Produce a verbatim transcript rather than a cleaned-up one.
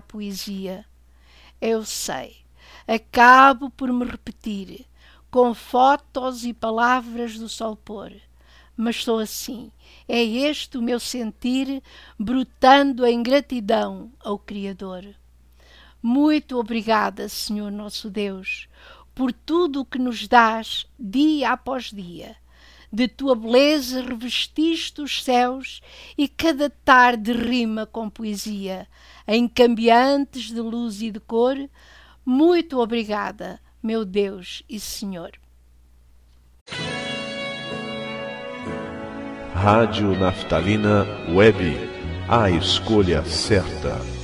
poesia. Eu sei, acabo por me repetir, com fotos e palavras do sol pôr, mas sou assim, é este o meu sentir, brotando em gratidão ao Criador. Muito obrigada, Senhor nosso Deus, por tudo o que nos dás dia após dia. De tua beleza revestiste os céus e cada tarde rima com poesia, em cambiantes de luz e de cor. Muito obrigada, meu Deus e Senhor. Rádio Naftalina Web, a escolha certa.